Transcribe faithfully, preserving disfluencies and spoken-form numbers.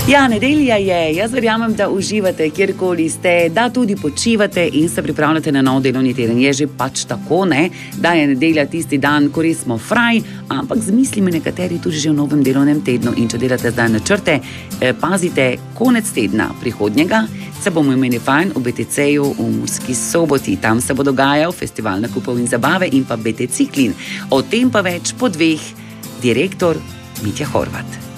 Ja, nedelja je, jaz verjamem, da uživate, kjerkoli ste, da tudi počivate in se pripravljate na nov delovni teden. Je že pač tako, ne, da je nedelja tisti dan, ko res smo fraj, ampak z mislimi nekateri tudi že v novem delovnem tednu. In če delate zdaj načrte, pazite, konec tedna prihodnjega se bomo imeli fajn v B T C-ju v Murski Soboti. Tam se bo dogajal festival nakupov in zabave in pa B T Ciklin. O tem pa več po dveh, direktor Mitja Horvat.